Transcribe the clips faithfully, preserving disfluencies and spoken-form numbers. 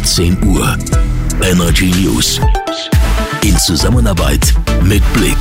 achtzehn Uhr. Energy News. In Zusammenarbeit mit Blick.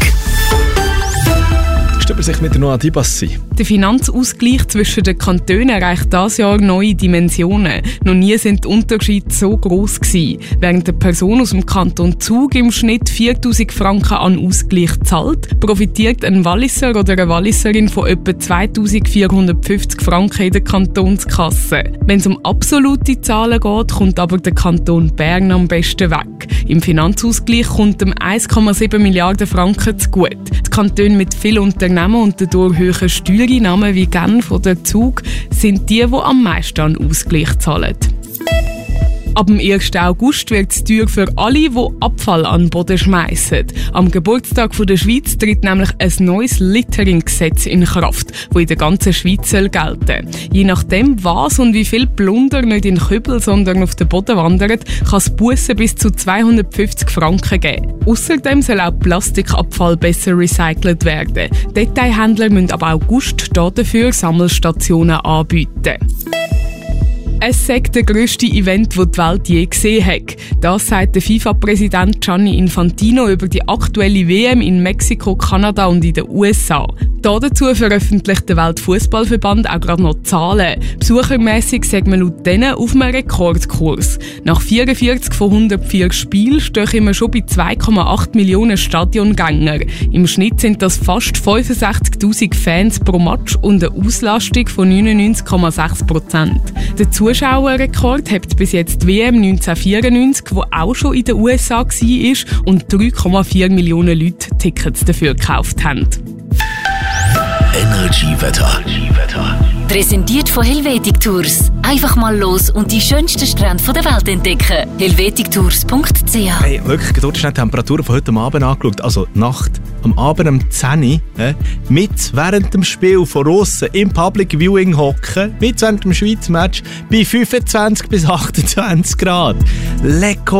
Übersicht mit der Noah Dibassi. Der Finanzausgleich zwischen den Kantonen erreicht dieses Jahr neue Dimensionen. Noch nie sind die Unterschiede so gross gewesen. Während eine Person aus dem Kanton Zug im Schnitt viertausend Franken an Ausgleich zahlt, profitiert ein Walliser oder eine Walliserin von etwa zweitausendvierhundertfünfzig Franken in der Kantonskasse. Wenn es um absolute Zahlen geht, kommt aber der Kanton Bern am besten weg. Im Finanzausgleich kommt ihm eins Komma sieben Milliarden Franken zugute. Die Kantone mit vielen Unternehmen und dadurch höheren Steuereinnahmen wie Genf oder Zug sind die, die am meisten an Ausgleich zahlen. Ab dem ersten August wird es teuer für alle, die Abfall an den Boden schmeissen. Am Geburtstag der Schweiz tritt nämlich ein neues Littering-Gesetz in Kraft, das in der ganzen Schweiz gelten soll. Je nachdem, was und wie viel Plunder nicht in den Kübel, sondern auf den Boden wandert, kann es Bussen bis zu zweihundertfünfzig Franken geben. Außerdem soll auch Plastikabfall besser recycelt werden. Detailhändler müssen ab August dafür Sammelstationen anbieten. Es sei der grösste Event, das die Welt je gesehen hat. Das sagt der FIFA-Präsident Gianni Infantino über die aktuelle W M in Mexiko, Kanada und in den U S A. Dazu veröffentlicht der Weltfußballverband auch gerade noch Zahlen. Besuchermässig sagt man laut denen auf einem Rekordkurs. Nach vierundvierzig von hundertvier Spielen stehen wir schon bei zwei Komma acht Millionen Stadiongänger. Im Schnitt sind das fast fünfundsechzigtausend Fans pro Match und eine Auslastung von neunundneunzig Komma sechs Prozent. Der Zuschauerrekord hat bis jetzt die W M neunzehnhundertvierundneunzig, die auch schon in den U S A war und drei Komma vier Millionen Leute Tickets dafür gekauft haben. Energy Wetter. Präsentiert von Helvetic Tours. Einfach mal los und die schönsten Strände der Welt entdecken. helvetic tours punkt c h. Hey, wirklich, dort schnell die Temperaturen von heute Abend angeschaut. Also Nacht, am Abend um zehn Uhr, äh, mit während dem Spiel von aussen im Public Viewing hocken, mit während dem Schweiz Match bei fünfundzwanzig bis achtundzwanzig Grad. Lecker.